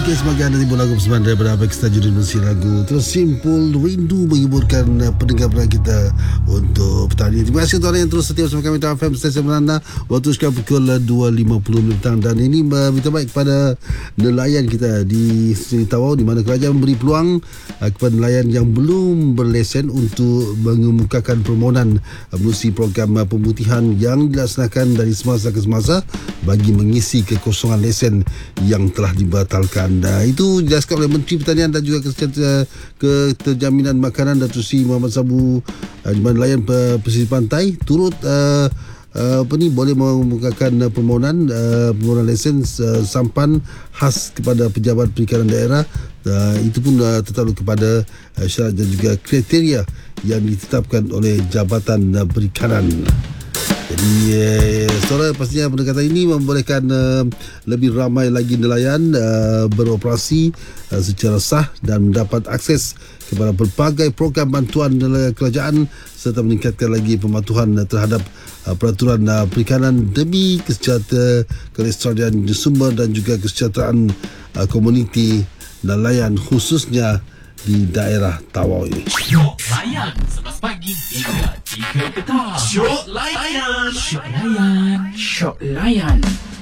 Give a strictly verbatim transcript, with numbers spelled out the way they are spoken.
Okey, sebagai anda timbul lagu persembahan daripada Abang Kestajudin Mesin Lagu terus simpul rindu menghiburkan uh, pendengar-pendengar kita untuk petang ini. Terima kasih tuan yang terus setia bersama kami di F M Stesen Melanda. Waktu sekarang pukul dua lima puluh petang dan ini uh, minta baik kepada nelayan kita di Seri Tawau, di mana kerajaan memberi peluang uh, kepada nelayan yang belum berlesen untuk mengemukakan permohonan uh, melalui program uh, pemutihan yang dilaksanakan dari semasa ke semasa bagi mengisi kekosongan lesen yang telah dibatalkan. Nah, itu dijelaskan oleh Menteri Pertanian dan juga Keterjaminan Makanan Datuk Seri Muhammad Sabu, uh, di mana nelayan pesisir pantai turut uh, uh, apa ni boleh membukakan uh, permohonan uh, permohonan lesen uh, sampan khas kepada pejabat perikanan daerah. Uh, itu pun uh, tertakluk kepada uh, syarat dan juga kriteria yang ditetapkan oleh Jabatan uh, Perikanan. Jadi eh, saudara, pastinya pendekatan ini membolehkan uh, lebih ramai lagi nelayan uh, beroperasi uh, secara sah dan mendapat akses kepada berbagai program bantuan kerajaan serta meningkatkan lagi pematuhan uh, terhadap uh, peraturan uh, perikanan demi kesejahteraan kelestarian sumber dan juga kesejahteraan uh, komuniti nelayan khususnya di daerah Tawau ini. Syok Layan sebelas pagi hingga tiga petang. Syok Layan. Syok Layan. Syok Layan.